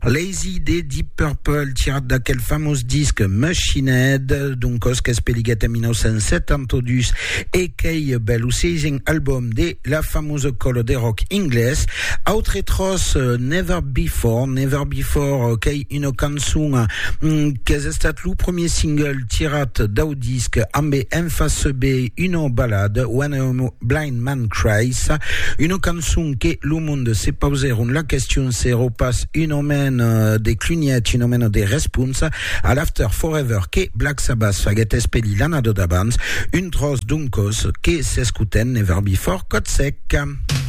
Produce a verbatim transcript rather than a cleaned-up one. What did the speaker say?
Lazy de Deep Purple, tirat d'aquel famós disc Machine Head, donc os qu'es peliget en mil nou-cents setanta-dos, e kei bel o seizing album de la famosa colo de rock inglès, autre tros Never Before, Never Before, kei una canzun qu'es estat lo premier single tirat dau disc amb en face B una balade, When a Blind Man Cries, una canzun que lo monde se pauseron la question se repasse un omen uh, de clugnet, un omen de respons à l'After Forever que Black Sabbath faget espeli l'anado d'abans, un tros d'uncos que s'escuten Never Before Cot Sec.